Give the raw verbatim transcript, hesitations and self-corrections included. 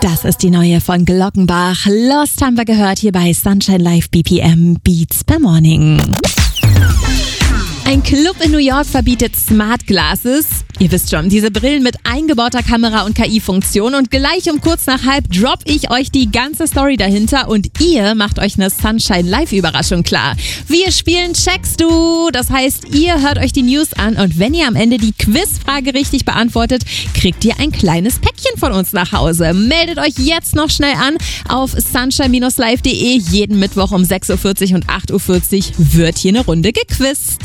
Das ist die neue von Glockenbach. Lost haben wir gehört hier bei Sunshine Live B P M Beats per Morning. Ein Club in New York verbietet Smart Glasses. Ihr wisst schon, diese Brillen mit eingebauter Kamera und K I-Funktion. Und gleich um kurz nach halb dropp ich euch die ganze Story dahinter und ihr macht euch eine Sunshine Live-Überraschung klar. Wir spielen Checkst du. Das heißt, ihr hört euch die News an und wenn ihr am Ende die Quizfrage richtig beantwortet, kriegt ihr ein kleines Päckchen von uns nach Hause. Meldet euch jetzt noch schnell an auf sunshine Bindestrich live Punkt de. Jeden Mittwoch um sechs Uhr vierzig und acht Uhr vierzig wird hier eine Runde gequizt.